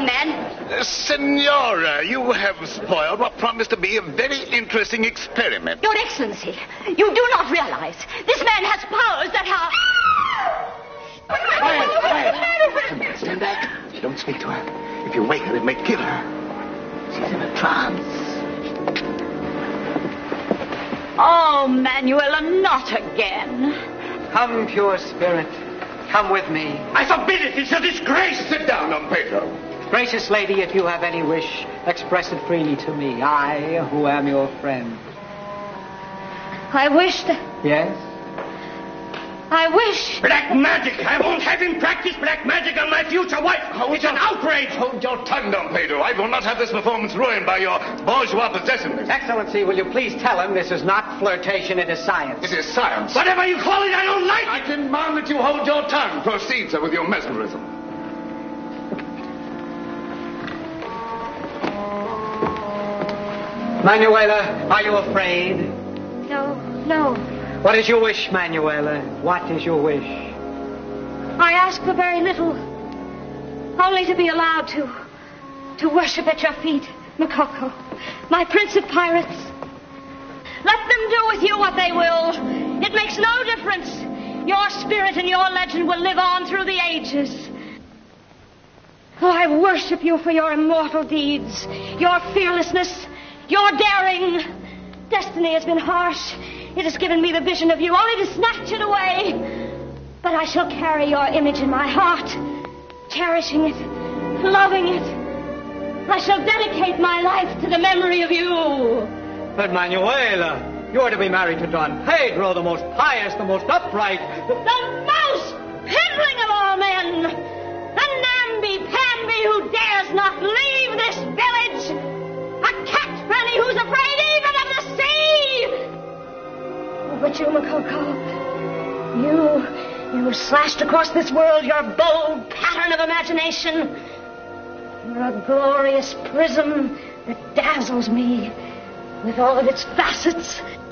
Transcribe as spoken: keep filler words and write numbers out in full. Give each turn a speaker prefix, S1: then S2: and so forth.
S1: young man?
S2: Uh, Senora, you have spoiled what promised to be a very interesting experiment.
S1: Your Excellency, you do not realize this man has powers that are...
S2: Quiet, quiet. Stand back. Don't speak to her. If you wake her, it may kill her. She's in a trance.
S1: Oh, Manuela, not again.
S3: Come, pure spirit. Come with me.
S2: I forbid it. It's a disgrace. Sit down, Don Pedro.
S3: Gracious lady, if you have any wish, express it freely to me. I, who am your friend.
S1: I wish that...
S3: Yes?
S1: I wish...
S2: Black magic! I won't have him practice black magic on my future wife! Hold it's your, an outrage! Hold your tongue, Don Pedro. I will not have this performance ruined by your bourgeois possessiveness.
S3: Excellency, will you please tell him this is not flirtation, it is science.
S2: It is science. Whatever you call it, I don't like it! I demand that you hold your tongue. Proceed, sir, with your mesmerism.
S3: Manuela, are you afraid?
S1: No, no.
S3: What is your wish, Manuela? What is your wish?
S1: I ask for very little. Only to be allowed to... to worship at your feet, Makoko, my prince of pirates. Let them do with you what they will. It makes no difference. Your spirit and your legend will live on through the ages. Oh, I worship you for your immortal deeds, your fearlessness, your daring. Destiny has been harsh. It has given me the vision of you, only to snatch it away. But I shall carry your image in my heart, cherishing it, loving it. I shall dedicate my life to the memory of you.
S3: But Manuela, you are to be married to Don Pedro, the most pious, the most upright.
S1: The, the most piddling of all men. The namby-pamby who dares not leave this village. A cat-fanny who's afraid even of the sea. But you, Makoko, you, you slashed across this world your bold pattern of imagination. You're a glorious prism that dazzles me with all of its facets.